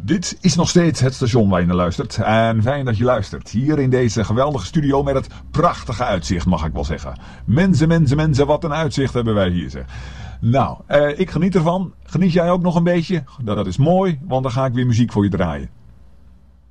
Dit is nog steeds het station waar je naar luistert. En fijn dat je luistert. Hier in deze geweldige studio met het prachtige uitzicht, mag ik wel zeggen. Mensen, wat een uitzicht hebben wij hier, zeg. Nou, ik geniet ervan. Geniet jij ook nog een beetje? Dat is mooi, want dan ga ik weer muziek voor je draaien.